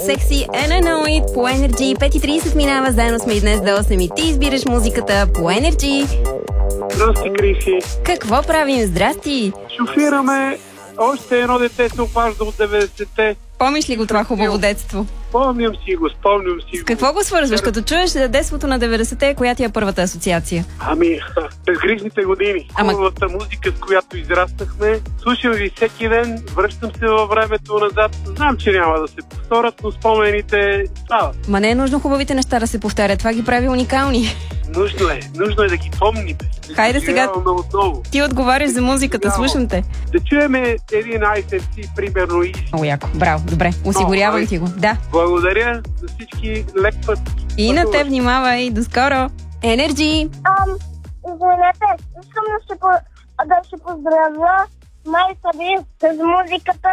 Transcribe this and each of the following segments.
Секси Ananoid по Energy. 5:30 минава, заедно сме и днес до 8 и ти избираш музиката по Energy. Здрасти, Криси. Какво правим? Здрасти! Шофираме още едно дете, се опажда от 90-те. Помниш ли го това хубаво детство? Спомням си го. С какво го свързваш? Като чуеш детството на 90-те, коя ти е първата асоциация? Безгрижните години. Хубавата музика, с която израснахме. Слушам ви всеки ден, връщам се във времето назад. Знам, че няма да се повторят, но спомените стават. Ма не е нужно хубавите неща да се повтарят. Това ги прави уникални. Нужно е да ги помните. Хайде сега, ти отговаряш за музиката, слушам те. Да чуем един ICC, примерно. Много яко, браво, добре, осигурявам ти го. Да. Благодаря за всички, лек път. И на те внимавай, до скоро. Energy! Извинете, искам да се поздравя майка ви с музиката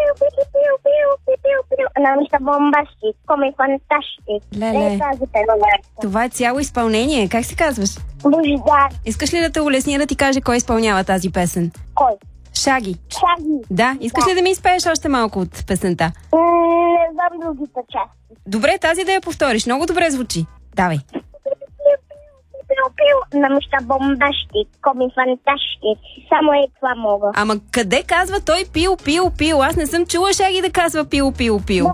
на Миша Бомбашки. Коми фантастик. Леле, това е цяло изпълнение. Как се казваш? Божидар. Искаш ли да те улесня да ти каже кой изпълнява тази песен? Кой? Шаги. Шаги. Да, искаш ли да ми изпееш още малко от песента? Не знам другите части. Добре, тази да я повториш. Много добре звучи. Давай. На Миша Бомбашки. Коми фантастик. Само и това мога. Ама къде казва той пил? Аз не съм чула Шаги да казва пил. Да,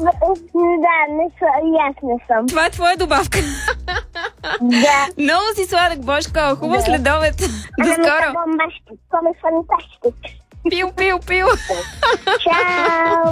аз не съм. Това е твоя добавка. Да. Много си сладък, Божко. Хубав следобед. До скоро. Бомбашки. Коми фантастик. Пил. Чао.